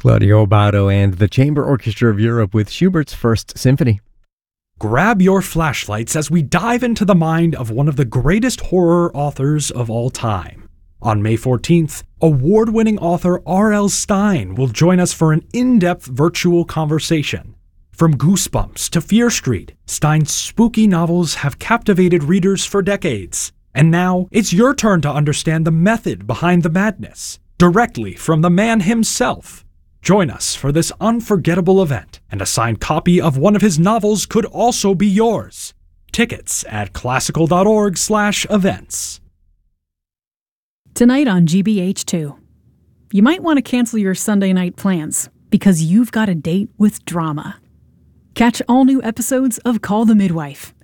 Claudio Abbado and the Chamber Orchestra of Europe with Schubert's First Symphony. Grab your flashlights as we dive into the mind of one of the greatest horror authors of all time. On May 14th, award-winning author R.L. Stine will join us for an in-depth virtual conversation. From Goosebumps to Fear Street, Stine's spooky novels have captivated readers for decades. And now, it's your turn to understand the method behind the madness, directly from the man himself. Join us for this unforgettable event, and a signed copy of one of his novels could also be yours. Tickets at classical.org/events. Tonight on GBH2, you might want to cancel your Sunday night plans because you've got a date with drama. Catch all new episodes of Call the Midwife